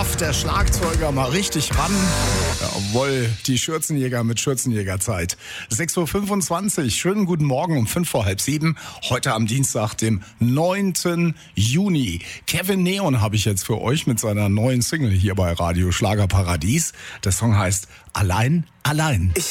darf der Schlagzeuger mal richtig ran. Jawohl, die Schürzenjäger mit Schürzenjägerzeit. 6.25 Uhr, schönen guten Morgen um 6:05. Heute am Dienstag, dem 9. Juni. Kevin Neon habe ich jetzt für euch mit seiner neuen Single hier bei Radio Schlagerparadies. Der Song heißt Allein, allein.